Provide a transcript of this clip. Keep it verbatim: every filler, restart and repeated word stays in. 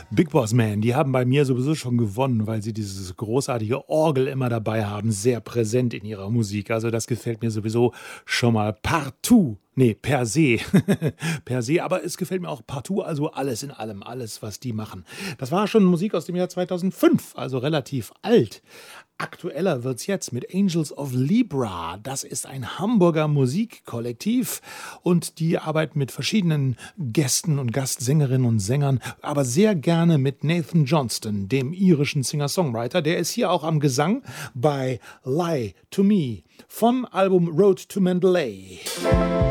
Big Boss Man, die haben bei mir sowieso schon gewonnen, weil sie dieses großartige Orgel immer dabei haben, sehr präsent in ihrer Musik. Also das gefällt mir sowieso schon mal partout. Nee, per se. Per se, aber es gefällt mir auch partout, also alles in allem, alles, was die machen. Das war schon Musik aus dem Jahr zweitausendfünf, also relativ alt. Aktueller wird's jetzt mit Angels of Libra. Das ist ein Hamburger Musikkollektiv und die arbeiten mit verschiedenen Gästen und Gastsängerinnen und Sängern, aber sehr gerne mit Nathan Johnston, dem irischen Singer-Songwriter. Der ist hier auch am Gesang bei Lie to Me vom Album Road to Mandalay.